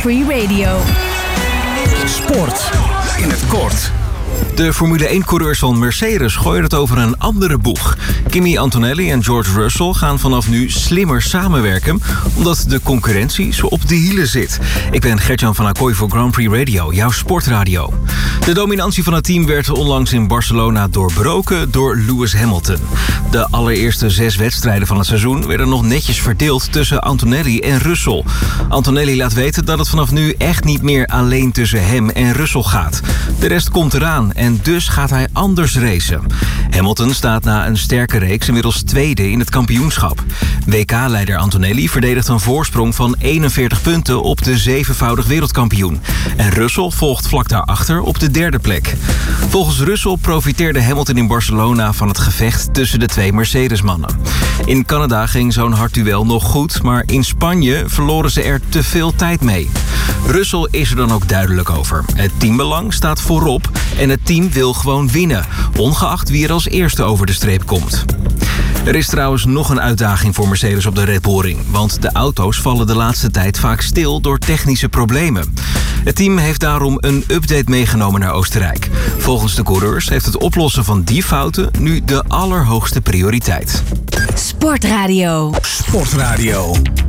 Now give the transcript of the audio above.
Free Radio. Sport in het kort. De Formule 1-coureurs van Mercedes gooien het over een andere boeg. Kimi Antonelli en George Russell gaan vanaf nu slimmer samenwerken, omdat de concurrentie zo op de hielen zit. Ik ben Gert-Jan van Acquoy voor Grand Prix Radio, jouw sportradio. De dominantie van het team werd onlangs in Barcelona doorbroken door Lewis Hamilton. De allereerste 6 wedstrijden van het seizoen werden nog netjes verdeeld tussen Antonelli en Russell. Antonelli laat weten dat het vanaf nu echt niet meer alleen tussen hem en Russell gaat. De rest komt eraan en dus gaat hij anders racen. Hamilton staat na een sterke reeks inmiddels tweede in het kampioenschap. WK-leider Antonelli verdedigt een voorsprong van 41 punten op de 7-voudig wereldkampioen. En Russell volgt vlak daarachter op de derde plek. Volgens Russell profiteerde Hamilton in Barcelona van het gevecht tussen de 2 Mercedes-mannen. In Canada ging zo'n hard duel nog goed, maar in Spanje verloren ze er te veel tijd mee. Russell is er dan ook duidelijk over. Het teambelang staat voorop en het team wil gewoon winnen, ongeacht wie er als eerste over de streep komt. Er is trouwens nog een uitdaging voor Mercedes op de Red Bull Ring, want de auto's vallen de laatste tijd vaak stil door technische problemen. Het team heeft daarom een update meegenomen naar Oostenrijk. Volgens de coureurs heeft het oplossen van die fouten nu de allerhoogste prioriteit. Sportradio. Sportradio.